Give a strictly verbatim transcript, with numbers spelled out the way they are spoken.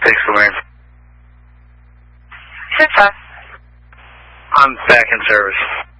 Thanks, Lorraine. Six five. I'm back in service.